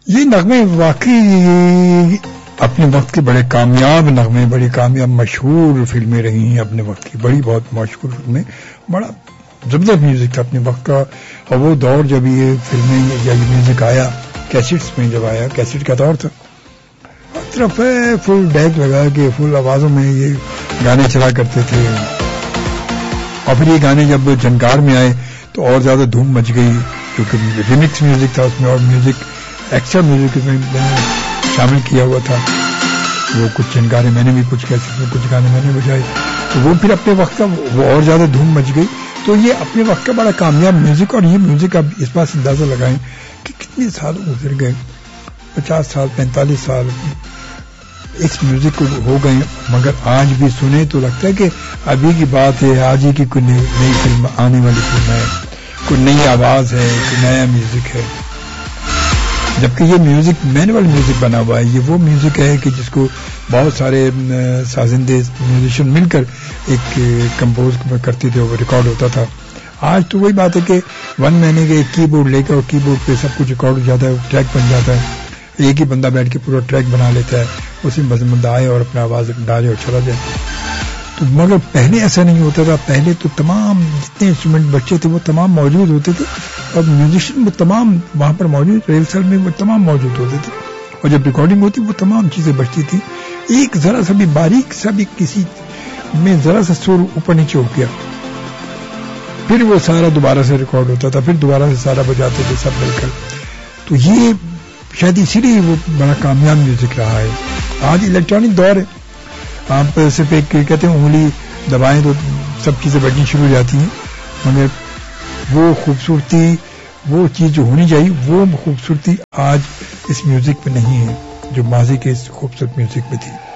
یہ نغمے واقعی اپنے وقت کے بڑے کامیاب نغمے، بڑی کامیاب مشہور فلمیں رہی ہیں اپنے وقت کی، بڑی بہت مشہور فلمیں، بڑا زبردست میوزک تھا اپنے وقت کا. اور وہ دور جب یہ فلمیں یا یہ میوزک آیا کیسٹس میں، جب آیا کیسٹ کا دور تھا، ہر طرف فل ڈیک لگا کے فل آوازوں میں یہ گانے چلا کرتے تھے. اور پھر یہ گانے جب جنکار میں آئے تو اور زیادہ دھوم مچ گئی، کیونکہ ریمکس میوزک تھا اس میں، اور میوزک ایکسٹرا میوزک میں شامل کیا ہوا تھا. وہ کچھ جنکارے میں نے بھی کچھ کیسٹ میں، کچھ گانے میں نے بجائے، تو وہ پھر اپنے وقت کا وہ اور زیادہ دھوم مچ گئی. تو یہ اپنے وقت کا بڑا کامیاب میوزک. اور یہ میوزک آپ اس بات سے اندازہ لگائیں کہ کتنے سال گزر گئے، 50 سال 45 سال اس میوزک کو ہو گئے، مگر آج بھی سنیں تو لگتا ہے کہ ابھی کی بات ہے، آج ہی کی کوئی نئی فلم آنے والی فلم ہے، کوئی نئی آواز ہے، کوئی نیا میوزک ہے. جبکہ یہ میوزک مینول میوزک بنا ہوا ہے. یہ وہ میوزک ہے کہ جس کو بہت سارے سازندے میوزیشین مل کر ایک کمپوز کرتے تھے، وہ ریکارڈ ہوتا تھا. آج تو وہی بات ہے کہ 1 مہینے کے ایک کی بورڈ لے کر اور کی بورڈ پہ سب کچھ ریکارڈ ہو جاتا ہے، ٹریک بن جاتا ہے، ایک ہی بندہ بیٹھ کے پورا ٹریک بنا لیتا ہے، اسی بندہ آئے اور اپنا آواز ڈالے اور چلا جائے. تو مگر پہلے ایسا نہیں ہوتا تھا. پہلے تو تمام جتنے انسٹرومنٹ بچے تھے وہ تمام موجود ہوتے تھے، اور میوزیشین وہ تمام وہاں پر موجود، ریہرسل میں وہ تمام موجود ہوتے تھے، اور جب ریکارڈنگ ہوتی وہ تمام چیزیں بچتی تھی. ایک ذرا سا بھی باریک سا بھی کسی میں ذرا سا سر اوپر نیچے ہو گیا، پھر وہ سارا دوبارہ سے ریکارڈ ہوتا تھا، پھر دوبارہ سے سارا بجاتے تھے سب مل کر. تو یہ شاید اسی لیے وہ بڑا کامیاب میوزک رہا ہے. آج الیکٹرانک دور ہے، آپ صرف ایک کہتے ہیں انگلی دبائیں تو سب چیزیں بجنی شروع ہو جاتی ہیں، مگر وہ خوبصورتی، وہ چیز جو ہونی چاہیے، وہ خوبصورتی آج اس میوزک میں نہیں ہے جو ماضی کے اس خوبصورت میوزک میں تھی.